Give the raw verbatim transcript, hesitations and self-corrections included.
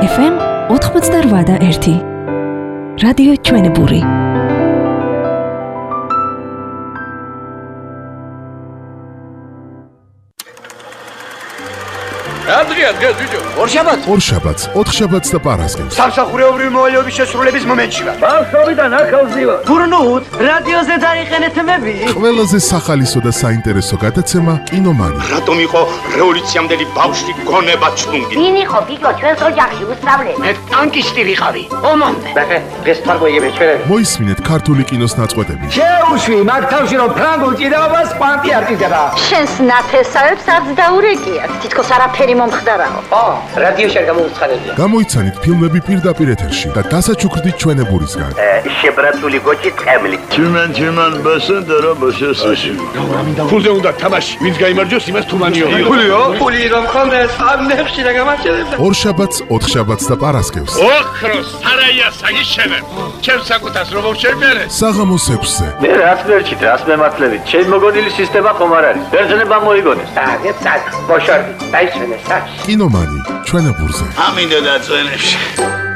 ეფ ემ ოთხმოცდარვა და ერთი რადიო ჩვენებური. Adrian, gel video. ორშაბათს ორშაბათს, ოთხშაბათს და პარასკევს. სამსახურეობრივი მოვალეობის შესრულების მომენტში ვარ. ბავშვობიდან ახალზი ვარ. გურნუთ, რადიოზე დაიყენეთ მები. ყველაზე სახალისო და საინტერესო გადაცემა კინომანი. რატომ იყო რევოლუციამდელი ბავშვი გონება ჩუნგი? ვინ იყო გიგო ჩვენს ოჯახში უსწავლელი? მე ტანკისტი ვიყავი. ომამდე. ბახე, დღეს თარგოიები ჩვენები. მოისმინეთ ქართული კინოს ნაწყვეტები. შეუშვი მაგ თავში რომ ფრანგულ ჭიდაობას კვანტი არ ჭირდება. შენს ნათესავებს არც დაურეკიათ. თითქოს არაფერი მომხდარაო. ო, რადიოში არ გამოუცხადებია. გამოიცანით ფილმები პირდაპირ ეთერში და დასაჩუქრდით ჩვენებურისგან. შებრაცული გოჭი ტყემლი. Tümen tümen basın dara basıyorsun. ფულზე უნდა თამაში. ვინც გაიმარჯვოს, იმას თუმანიო. ფულიო? ფული რომ ხონდეს, ამ ნეხში რა გამარჯვებდა. ორშაბათს, ოთხშაბათს და პარასკევს. ოქროს სარაია საგიშენებ. ჩემ საკუთას რომ შევფერე. საღამოს ექვსზე. Ne rast verçit, rast mematlevit. Çel mogodili sistema xomar არის. ბერძნება მოიგონეს. აგე წაკ, ბოშორდი, დაიჩვენე საჩ. კინომანი ჩვენებურზე. ამინდა და წვენებში.